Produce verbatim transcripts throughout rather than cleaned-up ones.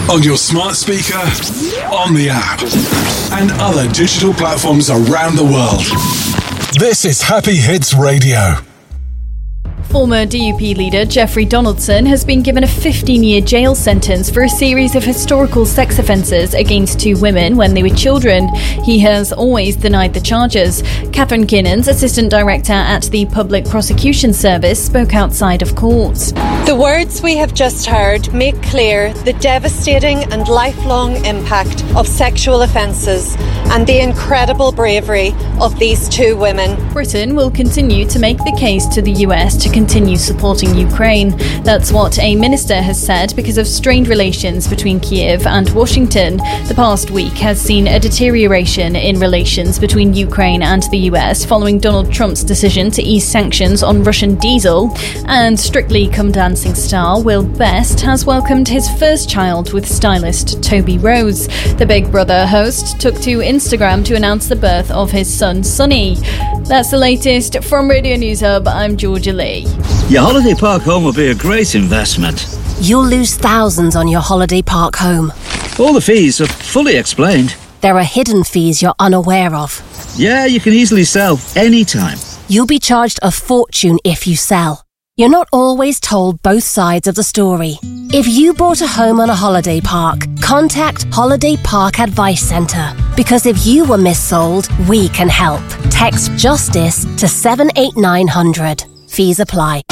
On your smart speaker, on the app, and other digital platforms around the world. This is Happy Hits Radio. Former D U P leader Jeffrey Donaldson has been given a fifteen-year jail sentence for a series of historical sex offences against two women when they were children. He has always denied the charges. Catherine Kinnans, Assistant Director at the Public Prosecution Service, spoke outside of court. The words we have just heard make clear the devastating and lifelong impact of sexual offences and the incredible bravery of these two women. Britain will continue to make the case to the U S to continue supporting Ukraine. That's what a minister has said because of strained relations between Kiev and Washington. The past week has seen a deterioration in relations between Ukraine and the U S following Donald Trump's decision to ease sanctions on Russian diesel. And Strictly Come Dancing star Will Best has welcomed his first child with stylist Toby Rose. The Big Brother host took to Instagram to announce the birth of his son Sonny. That's the latest from Radio News Hub. I'm Georgia Lee. Your holiday park home will be a great investment. You'll lose thousands on your holiday park home. All the fees are fully explained. There are hidden fees you're unaware of. Yeah, you can easily sell anytime. You'll be charged a fortune if you sell. You're not always told both sides of the story. If you bought a home on a holiday park, contact Holiday Park Advice Centre. Because if you were missold, we can help. Text JUSTICE to seven eight nine hundred. Fees apply.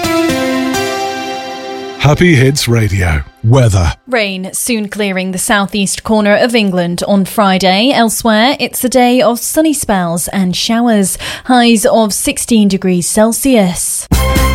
Happy Hits Radio. Weather. Rain soon clearing the southeast corner of England on Friday. Elsewhere, it's a day of sunny spells and showers. Highs of sixteen degrees Celsius.